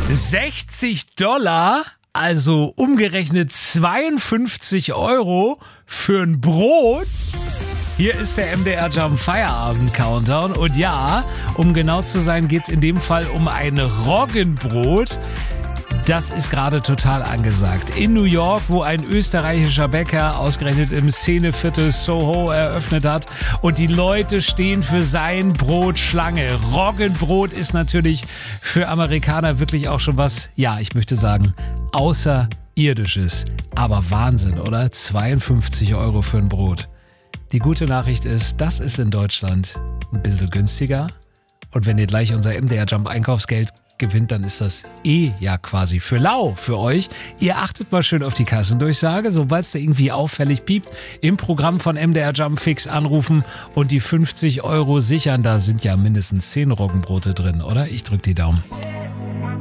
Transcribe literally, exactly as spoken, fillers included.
sechzig Dollar, also umgerechnet zweiundfünfzig Euro für ein Brot. Hier ist der M D R Jump Feierabend Countdown und ja, um genau zu sein, geht's in dem Fall um ein Roggenbrot. Das ist gerade total angesagt. In New York, wo ein österreichischer Bäcker ausgerechnet im Szeneviertel Soho eröffnet hat und die Leute stehen für sein Brot Schlange. Roggenbrot ist natürlich für Amerikaner wirklich auch schon was, ja, ich möchte sagen, Außerirdisches. Aber Wahnsinn, oder? zweiundfünfzig Euro für ein Brot. Die gute Nachricht ist, das ist in Deutschland ein bisschen günstiger. Und wenn ihr gleich unser M D R Jump Einkaufsgeld gewinnt, dann ist das eh ja quasi für lau für euch. Ihr achtet mal schön auf die Kassendurchsage, sobald es da irgendwie auffällig piept, im Programm von M D R Jump Fix anrufen und die fünfzig Euro sichern. Da sind ja mindestens zehn Roggenbrote drin, oder? Ich drück die Daumen.